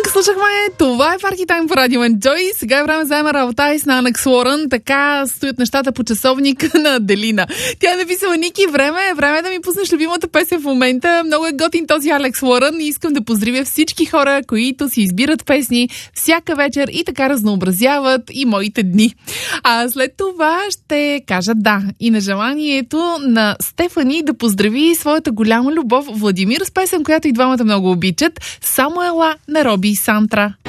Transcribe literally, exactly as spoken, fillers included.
Тук слушахме, това е Парти Тайм по Радио Enjoy. Сега е време за Ема Равтайс на Анакс Лорън. Така стоят нещата по часовника на Аделина. Тя е написала: Ники, време е време да ми пуснеш любимата песен в момента. Много е готин този Алекс Лорън и искам да поздравя всички хора, които си избират песни всяка вечер и така разнообразяват и моите дни. А след това ще кажа да и на желанието на Стефани да поздрави своята голяма любов Владимир с песен, която и двамата много обичат. Само ела на Роби и Сантра.